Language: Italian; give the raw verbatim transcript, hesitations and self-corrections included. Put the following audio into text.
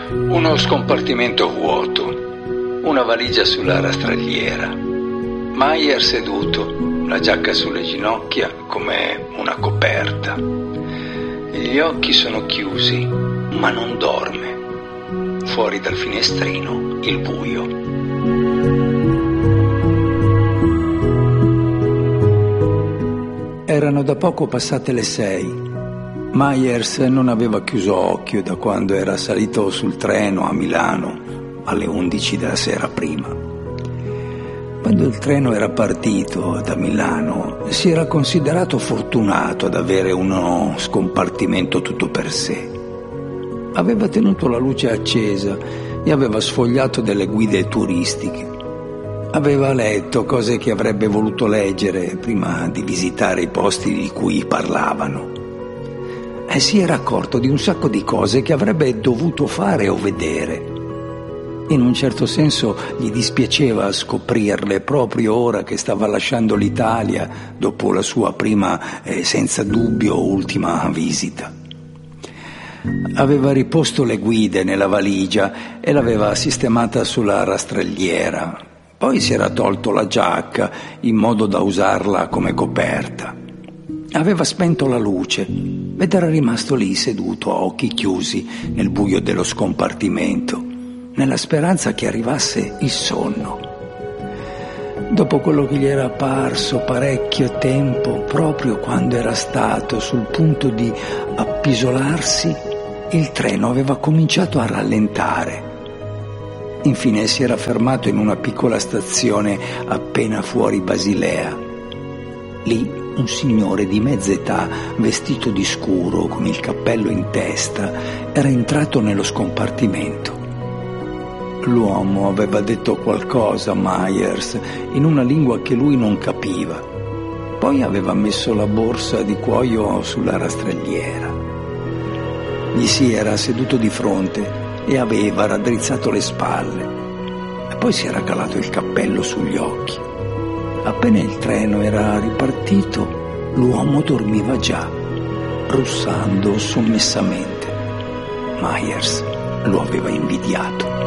Uno scompartimento vuoto, una valigia sulla rastrelliera, Meyer seduto, la giacca sulle ginocchia come una coperta. Gli occhi sono chiusi, ma non dorme. Fuori dal finestrino il buio. Erano da poco passate le sei. Myers non aveva chiuso occhio da quando era salito sul treno a Milano alle undici della sera prima. Quando il treno era partito da Milano si era considerato fortunato ad avere uno scompartimento tutto per sé. Aveva tenuto la luce accesa e aveva sfogliato delle guide turistiche. Aveva letto cose che avrebbe voluto leggere prima di visitare i posti di cui parlavano. E si era accorto di un sacco di cose che avrebbe dovuto fare o vedere. In un certo senso gli dispiaceva scoprirle proprio ora che stava lasciando l'Italia dopo la sua prima e senza dubbio ultima visita. Aveva riposto le guide nella valigia e l'aveva sistemata sulla rastrelliera. Poi si era tolto la giacca in modo da usarla come coperta. Aveva spento la luce ed era rimasto lì seduto a occhi chiusi nel buio dello scompartimento, nella speranza che arrivasse il sonno. Dopo quello che gli era apparso parecchio tempo, proprio quando era stato sul punto di appisolarsi, il treno aveva cominciato a rallentare. Infine si era fermato in una piccola stazione appena fuori Basilea. Lì un signore di mezza età, vestito di scuro, con il cappello in testa, era entrato nello scompartimento. L'uomo aveva detto qualcosa a Myers in una lingua che lui non capiva. Poi aveva messo la borsa di cuoio sulla rastrelliera. Gli si era seduto di fronte e aveva raddrizzato le spalle. E poi si era calato il cappello sugli occhi. Appena il treno era ripartito, l'uomo dormiva già, russando sommessamente. Myers lo aveva invidiato.